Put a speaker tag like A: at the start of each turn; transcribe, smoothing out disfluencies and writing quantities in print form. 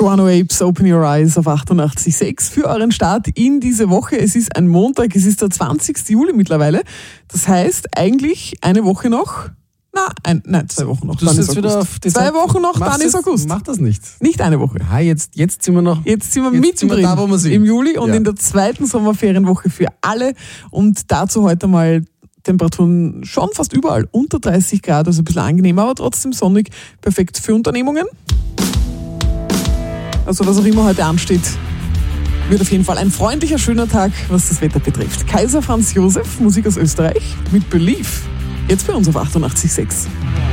A: Guano Apes, Open Your Eyes auf 88.6 für euren Start in diese Woche. Es ist ein Montag, es ist der 20. Juli mittlerweile. Das heißt, eigentlich eine Woche noch. Nein, 2 Wochen noch.
B: Du
A: Dann
B: bist
A: ist
B: wieder
A: August.
B: auf die
A: 2 Wochen noch, dann ist August.
B: Mach das nicht.
A: Nicht eine Woche.
B: Ja, jetzt sind wir noch.
A: Jetzt sind wir mittendrin
B: da, wo wir sind.
A: im Juli und
B: Ja.
A: in der zweiten Sommerferienwoche für alle. Und dazu heute mal Temperaturen schon fast überall unter 30 Grad, also ein bisschen angenehm, aber trotzdem sonnig. Perfekt für Unternehmungen. Also was auch immer heute ansteht, wird auf jeden Fall ein freundlicher, schöner Tag, was das Wetter betrifft. Kaiser Franz Josef, Musik aus Österreich, mit Belief. Jetzt bei uns auf 88.6.